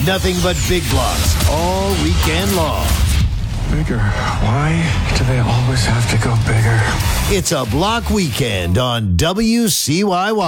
Nothing but big blocks all weekend long. Bigger. Why do they always have to go bigger? It's a block weekend on WCYY.